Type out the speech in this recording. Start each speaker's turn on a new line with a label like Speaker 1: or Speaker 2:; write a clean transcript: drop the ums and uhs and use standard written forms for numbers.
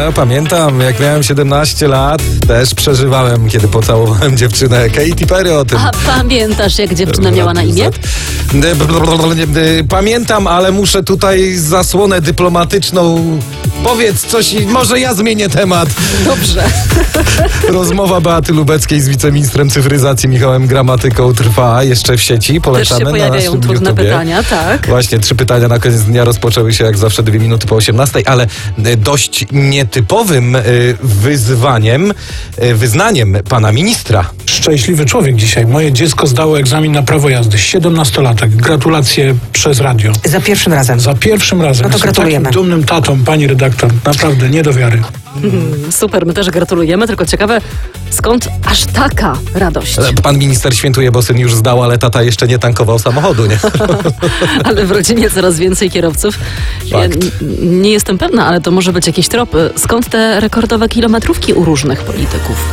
Speaker 1: pamiętam, jak miałem 17 lat, też przeżywałem, kiedy pocałowałem dziewczynę Katy Perry o tym.
Speaker 2: A pamiętasz, jak dziewczyna miała na imię?
Speaker 1: Pamiętam, ale muszę tutaj zasłonę dyplomatyczną. Powiedz coś i może ja zmienię temat.
Speaker 2: Dobrze.
Speaker 1: Rozmowa Beaty Lubeckiej z wiceministrem cyfryzacji Michałem Gramatyką trwa jeszcze w sieci.
Speaker 2: Też
Speaker 1: Polecamy
Speaker 2: się
Speaker 1: na
Speaker 2: pojawiają
Speaker 1: naszym
Speaker 2: trudne
Speaker 1: YouTubie.
Speaker 2: pytania, tak.
Speaker 1: Właśnie, 3 pytania na koniec dnia rozpoczęły się jak zawsze 2 minuty po 18, ale dość nietypowym wyznaniem pana ministra.
Speaker 3: Szczęśliwy człowiek dzisiaj. Moje dziecko zdało egzamin na prawo jazdy. 17-latek. Gratulacje przez radio.
Speaker 4: Za pierwszym razem.
Speaker 3: Za pierwszym razem.
Speaker 4: No to
Speaker 3: Jestem
Speaker 4: gratulujemy.
Speaker 3: takim dumnym tatą, pani redaktor. Naprawdę, nie do wiary.
Speaker 2: Super, my też gratulujemy, tylko ciekawe, skąd aż taka radość?
Speaker 1: Pan minister świętuje, bo syn już zdał, ale tata jeszcze nie tankował samochodu, nie?
Speaker 2: Ale w rodzinie coraz więcej kierowców. Ja
Speaker 1: Fakt.
Speaker 2: nie jestem pewna, ale to może być jakiś trop. Skąd te rekordowe kilometrówki u różnych polityków?